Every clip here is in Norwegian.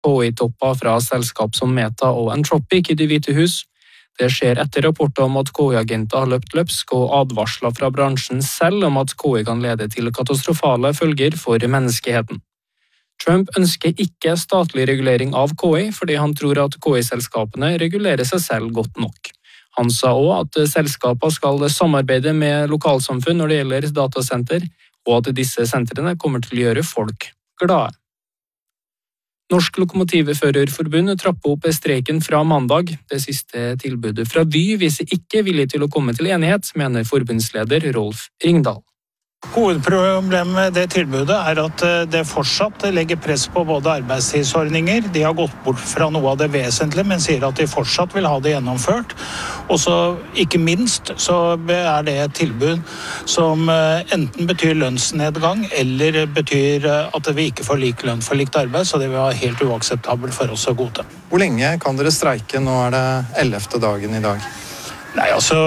KI-topper fra selskap som Meta og Anthropic i Det hvite hus. Det skjer etter rapporter om at KI-agenter har løpt løpsk og advarsler fra bransjen selv om at KI kan lede til katastrofale følger for menneskeheten. Trump ønsker ikke statlig regulering av KI fordi han tror at KI-selskapene regulerer seg selv godt nok. Han sa også at selskapene skal samarbeide med lokalsamfunn når det gjelder datasenter, og at disse sentrene kommer til å gjøre folk glade. Norsk Lokomotivførerforbund trapper opp streiken fra mandag. Det siste tilbudet fra Vy viser ikke vilje til å komme til enighet, mener forbundsleder Rolf Ringdal. Hovedproblemet med det tilbudet at det fortsatt legger press på både arbeidstidsordninger. De har gått bort fra noe av det vesentlige, men sier at de fortsatt vil ha det gjennomført. Og så, ikke minst, så er det et tilbud som enten betyr lønnsnedgang, eller betyr at vi ikke får lik lønn for likt arbeid, så det vil være helt uakseptabelt for oss å godta. Hvor lenge kan dere streike? Nå er det 11. dagen i dag. Nei,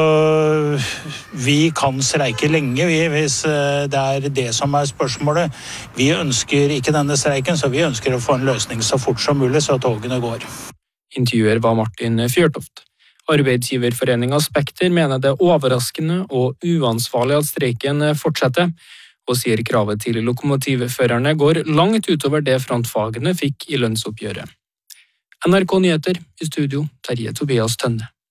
vi kan streike lenge hvis det er det som er spørsmålet. Vi ønsker ikke denne streiken, så vi ønsker å få en løsning så fort som mulig, så togene går. Intervjuer var Martin Fjørtoft. Arbeidsgiverforeningen Spekter mener det er overraskende og uansvarlig at streiken fortsetter, og sier kravet til lokomotivførerne går langt utover det frontfagene fikk i lønnsoppgjøret. NRK Nyheter i studio, Terje Tobias Tønne.